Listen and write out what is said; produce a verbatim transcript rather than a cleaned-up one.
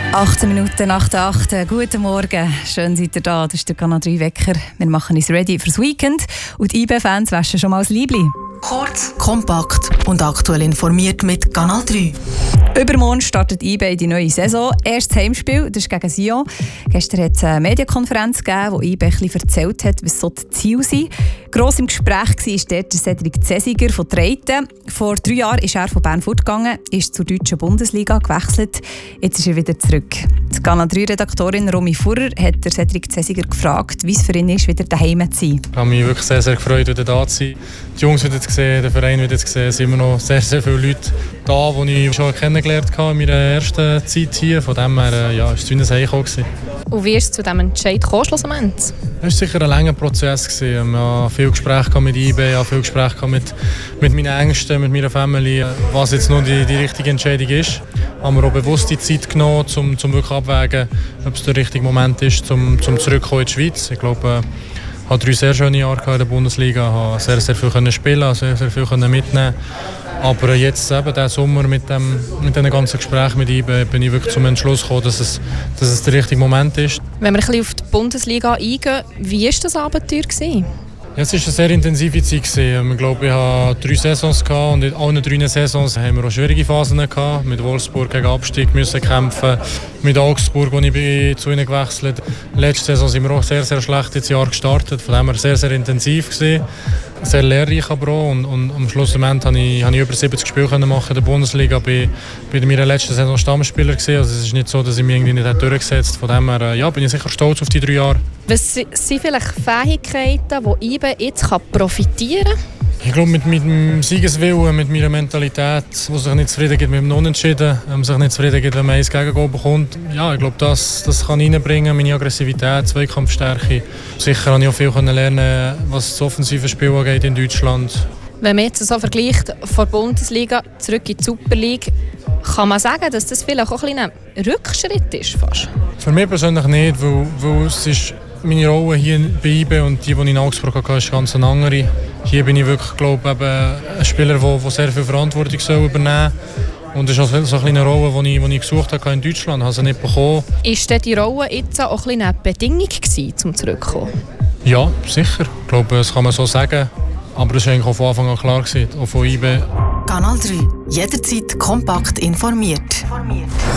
achtzehn Minuten nach der acht. Guten Morgen, schön seid ihr da. Das ist der Kanal drei Wecker. Wir machen uns ready fürs Weekend. Und die I B-Fans waschen schon mal das Liebli. Kurz, kompakt und aktuell informiert mit Kanal drei. Übermorgen startet I B in die neue Saison. Erstes Heimspiel, das ist gegen Sion. Gestern hat es eine Medienkonferenz gegeben, wo I B ein bisschen erzählt hat, was so die Ziele sind. Gross im Gespräch war dort der Cedric Zesiger von Treiten. Vor drei Jahren ist er von Bern fortgegangen, ist zur deutschen Bundesliga gewechselt. Jetzt ist er wieder zurück. Die Kanal drei Redaktorin Romy Furrer hat der Cedric Zesiger gefragt, wie es für ihn ist, wieder daheim zu sein. Ich habe mich wirklich sehr, sehr gefreut, wieder da zu sein. Die Jungs wieder zu sehen, den Verein wieder zu sehen. Es sind immer noch sehr, sehr viele Leute da, die ich schon kennengelernt habe in meiner ersten Zeit hier. Von dem her ja, war es wie ein Heimkommen. Und wie ist es zu diesem Entscheid gekommen, schlussendlich? Es war sicher ein langer Prozess. Ich hatte viele Gespräche mit I B, viele Gespräche mit, mit meinen Ängsten, mit meiner Familie, was jetzt nur die, die richtige Entscheidung ist. Ich habe mir auch bewusst die Zeit genommen, um, um wirklich abzuwägen, ob es der richtige Moment ist, um, um zurückzukommen in die Schweiz. Ich glaube, ich hatte drei sehr schöne Jahre in der Bundesliga, habe sehr, sehr viel spielen, sehr, sehr viel mitnehmen. Aber jetzt eben diesen Sommer mit dem mit den ganzen Gesprächen mit I B bin ich wirklich zum Entschluss gekommen, dass es, dass es der richtige Moment ist. Wenn wir ein bisschen auf die Bundesliga eingehen, wie war das Abenteuer gewesen? Ja, es war eine sehr intensive Zeit. Ich glaube, ich hatte drei Saisons und in allen drei Saisons haben wir auch schwierige Phasen gehabt. Mit Wolfsburg gegen Abstieg müssen kämpfen, mit Augsburg, wo ich bin, zu ihnen gewechselt bin. Letzte Saison sind wir auch sehr, sehr schlecht ins Jahr gestartet. Von dem her sehr, sehr intensiv gewesen. Sehr lehrreich aber auch. Und, und am Schluss konnte ich, ich über siebzig Spiele machen in der Bundesliga. Ich war in meiner letzten Saison Stammspieler gewesen. Also es ist nicht so, dass ich mich irgendwie nicht durchgesetzt habe. Von dem her ja, bin ich sicher stolz auf die drei Jahre. Was sind vielleicht Fähigkeiten, die I B jetzt profitieren kann? Ich glaube, mit meinem Siegeswillen, mit meiner Mentalität, die sich nicht zufrieden gibt mit dem Unentschieden, ähm, sich nicht zufrieden gibt, wenn man eins Gegengoal bekommt. Ja, ich glaube, das, das kann ich reinbringen, meine Aggressivität, Zweikampfstärke. Sicher habe ich auch viel lernen, was das offensive Spiel angeht in Deutschland. Wenn man jetzt so vergleicht, von der Bundesliga zurück in die Super League, kann man sagen, dass das vielleicht auch ein, ein Rückschritt ist? Fast? Für mich persönlich nicht, weil, weil es ist meine Rolle hier bei I B und die, die ich in Augsburg hatte, ist ganz eine andere. Hier bin ich wirklich, glaube ich, ein Spieler, der, der sehr viel Verantwortung soll übernehmen soll. Und das ist auch so eine Rolle, die ich, die ich gesucht habe in Deutschland, habe sie nicht bekommen. Ist denn die Rolle jetzt auch ein eine Bedingung gewesen, um zurückzukommen? Ja, sicher. Ich glaube, das kann man so sagen. Aber das war eigentlich auch von Anfang an klar gewesen, auch von I B. Kanal drei. Jederzeit kompakt informiert.